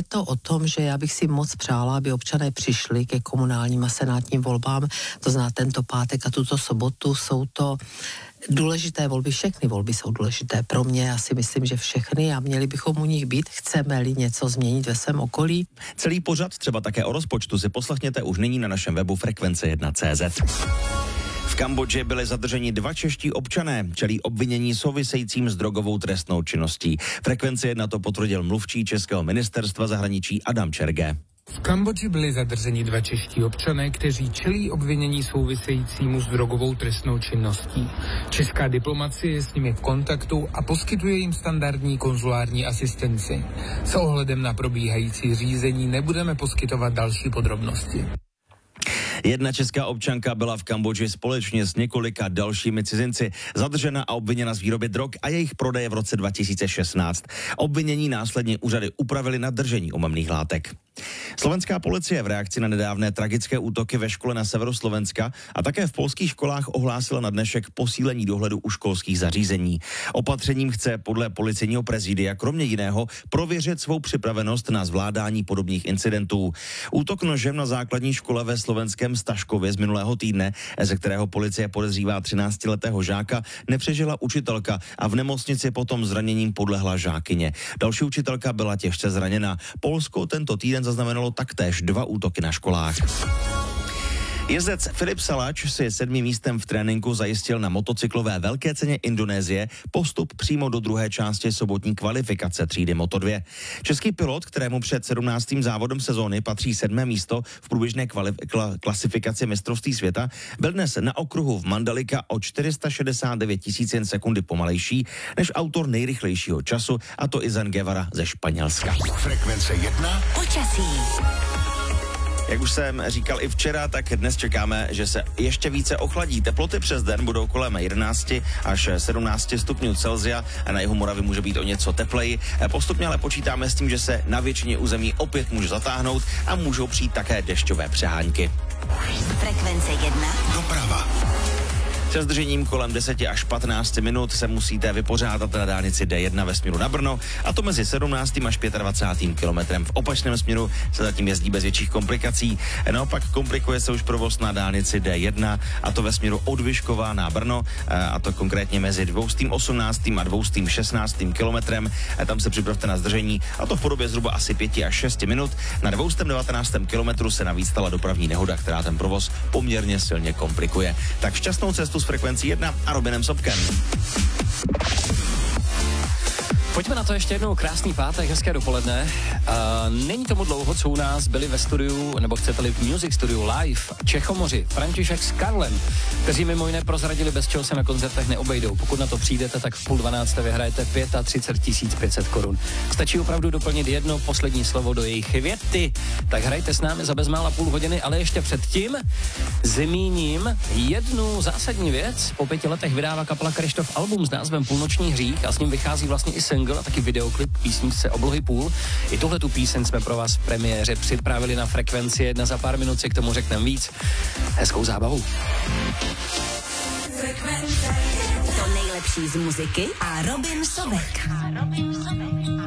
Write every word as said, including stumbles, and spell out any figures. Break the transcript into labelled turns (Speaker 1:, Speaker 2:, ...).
Speaker 1: to o tom, že já bych si moc přála, aby občané přišli ke komunálním a senátním volbám, to znamená tento pátek a tuto sobotu. Jsou to důležité volby, všechny volby jsou důležité pro mě, já si myslím, že všechny a měli bychom u nich být, chceme-li něco změnit ve svém okolí.
Speaker 2: Celý pořad, třeba také o rozpočtu, si poslechněte už nyní na našem webu frekvence jedna tečka cé zet. V Kambodži byli zadrženi dva čeští občané, čelí obvinění souvisejícím s drogovou trestnou činností. Frekvence jedna to potvrdil mluvčí českého ministerstva zahraničí Adam Čerge.
Speaker 3: V Kambodži byli zadrženi dva čeští občané, kteří čelí obvinění souvisejícímu s drogovou trestnou činností. Česká diplomacie je s nimi v kontaktu a poskytuje jim standardní konzulární asistenci. S ohledem na probíhající řízení nebudeme poskytovat další podrobnosti.
Speaker 2: Jedna česká občanka byla v Kambodži společně s několika dalšími cizinci zadržena a obviněna z výroby drog a jejich prodeje v roce dva tisíce šestnáct. Obvinění následně úřady upravily na držení omamných látek. Slovenská policie v reakci na nedávné tragické útoky ve škole na severu Slovenska a také v polských školách ohlásila na dnešek posílení dohledu u školských zařízení. Opatřením chce podle policejního prezidia kromě jiného prověřit svou připravenost na zvládání podobných incidentů. Útok nožem na základní škole ve slovenském Staškově z minulého týdne, ze kterého policie podezřívá třináctiletého žáka, nepřežila učitelka a v nemocnici potom zraněním podlehla žákyně. Další učitelka byla těžce zraněna. Polsko tento týden zaznamenalo taktéž dva útoky na školách. Jezdec Filip Salač si sedmým místem v tréninku zajistil na motocyklové velké ceně Indonésie postup přímo do druhé části sobotní kvalifikace třídy Moto dva. Český pilot, kterému před sedmnáctým závodem sezóny patří sedmé místo v průběžné kvali- kla- klasifikaci mistrovství světa, byl dnes na okruhu v Mandalika o čtyři sta šedesát devět tisíc sekundy pomalejší než autor nejrychlejšího času, a to Izan Guevara ze Španělska.
Speaker 4: Frekvence jedna.
Speaker 5: Počasí.
Speaker 2: Jak už jsem říkal i včera, tak dnes čekáme, že se ještě více ochladí. Teploty přes den budou kolem jedenáct až sedmnáct stupňů Celsia a na jihu Moravy může být o něco tepleji. Postupně ale počítáme s tím, že se na většině území opět může zatáhnout a můžou přijít také dešťové přehánky.
Speaker 5: Frekvence jedna.
Speaker 4: Doprava.
Speaker 2: Se zdržením kolem deset až patnáct minut se musíte vypořádat na dálnici D jedna ve směru na Brno, a to mezi sedmnáctým až dvacátým pátým kilometrem. V opačném směru se zatím jezdí bez větších komplikací. Naopak komplikuje se už provoz na dálnici D jedna, a to ve směru od Vyškova na Brno, a to konkrétně mezi dvěstě osmnáctým a dvěstě šestnáctým kilometrem. Tam se připravte na zdržení, a to v podobě zhruba asi pět až šest minut. Na dvěstě devatenáctém kilometru se navíc stala dopravní nehoda, která ten provoz poměrně silně komplikuje. Tak šťastnou cestu s frekvencí jedna a Robinem Sobkem.
Speaker 6: Pojďme na to ještě jednou. Krásný pátek, hezké dopoledne. Uh, není tomu dlouho, co u nás byli ve studiu, nebo chcete-li v Music Studiu live, Čechomoři, František s Karlem, kteří mimo jiné prozradili, bez čeho se na koncertech neobejdou. Pokud na to přijdete, tak v půl dvanácté vyhrajete třicet pět tisíc pět set korun. Stačí opravdu doplnit jedno poslední slovo do jejich věty. Tak hrajte s námi za bezmála půl hodiny, ale ještě předtím zmíním jednu zásadní věc. Po pěti letech vydává kapela Krištof album s názvem Půlnoční hřích a s ním vychází vlastně i single a taky videoklip k písničce Oblohy půl. I tuhletu píseň jsme pro vás v premiéře připravili na Frekvenci jedna, za pár minut si k tomu řekneme víc. Hezkou zábavu.
Speaker 5: To nejlepší z muziky a Robin Sobek.